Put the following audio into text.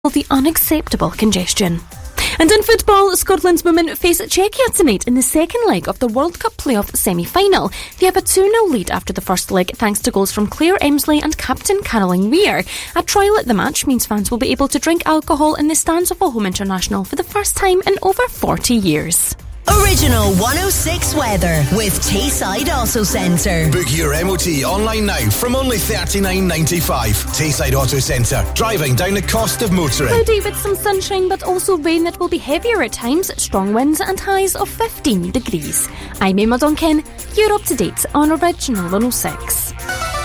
the unacceptable congestion. And in football, Scotland's women face Czechia tonight in the second leg of the World Cup playoff semi-final. They have a 2-0 lead after the first leg thanks to goals from Claire Emsley and captain Caroline Weir. A trial at the match means fans will be able to drink alcohol in the stands of a home international for the first time in over 40 years. Original 106 weather with Tayside Auto Centre. Book your MOT online now from only $39.95. Tayside Auto Centre, driving down the cost of motoring. Cloudy with some sunshine but also rain that will be heavier at times, strong winds and highs of 15 degrees. I'm Emma Duncan, you're up to date on Original 106.